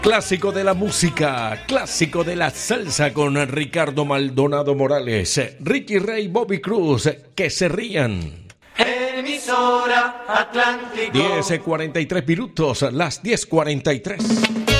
Clásico de la música, clásico de la salsa con Ricardo Maldonado Morales, Ricky Ray, Bobby Cruz, que se rían. Emisora Atlántico. 10:43 minutos, las 10:43.